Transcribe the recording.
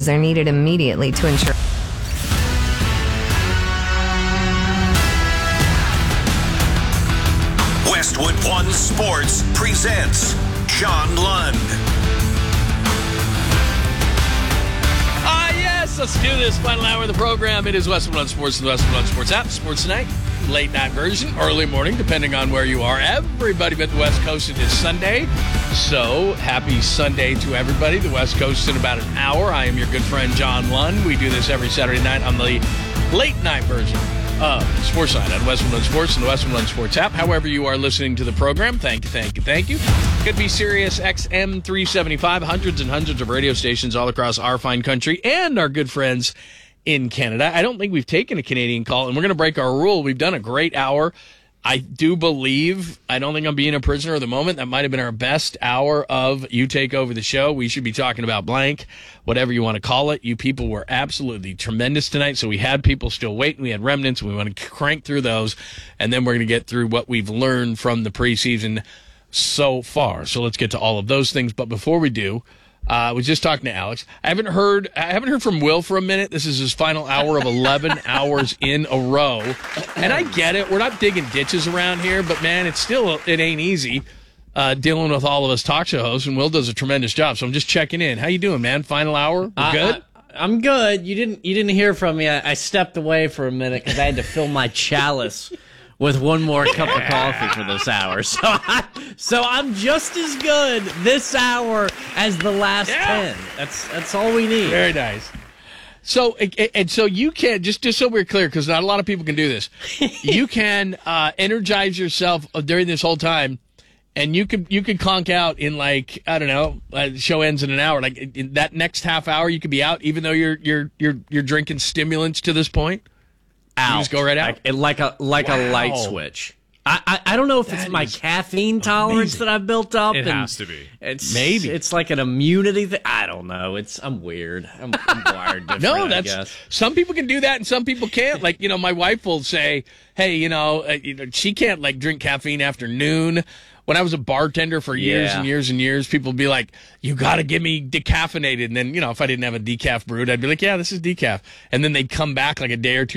are needed immediately to ensure. Westwood One Sports presents John Lund. Yes, let's do this. Final hour of the program. It is Westwood One Sports and the Westwood One Sports app. Sports Tonight, late night version, early morning, depending on where you are. Everybody but the West Coast, it is Sunday. So, happy Sunday to everybody. The West Coast in about an hour. I am your good friend, John Lund. We do this every Saturday night on the late night version of Sports Night on Westwood One Sports and the Westwood One Sports app. However you are listening to the program, thank you. Could be Sirius XM 375, hundreds and hundreds of radio stations all across our fine country and our good friends in Canada. I don't think we've taken a Canadian call, and we're going to break our rule. We've done a great hour. I don't think I'm being a prisoner of the moment. That might have been our best hour of You Take Over the Show. We should be talking about blank, whatever you want to call it. You people were absolutely tremendous tonight. So we had people still waiting. We had remnants. We want to crank through those. And then we're going to get through what we've learned from the preseason so far. So let's get to all of those things. But before we do, I was just talking to Alex. I haven't heard from Will for a minute. This is his final hour of 11 hours in a row. And I get it. We're not digging ditches around here, but man, it ain't easy dealing with all of us talk show hosts, and Will does a tremendous job. So I'm just checking in. How you doing, man? Final hour? We're good? I'm good. You didn't hear from me. I stepped away for a minute because I had to fill my chalice with one more cup of coffee for this hour. So I'm just as good this hour as the last 10. That's all we need. Very nice. So you can, just so we're clear, because not a lot of people can do this, you can energize yourself during this whole time, and you could conk out in the show ends in an hour. Like in that next half hour, you could be out, even though you're drinking stimulants to this point. Out. You just go right out? Like a light switch. I don't know if it's my caffeine tolerance that I've built up. It has to be. It's like an immunity thing. I don't know. I'm weird. I'm wired different, I guess. Some people can do that and some people can't. Like, my wife will say, hey, she can't drink caffeine after noon. When I was a bartender for years and years and years, people would be like, you got to give me decaffeinated. And then, if I didn't have a decaf brewed, I'd be like, yeah, this is decaf. And then they'd come back like a day or two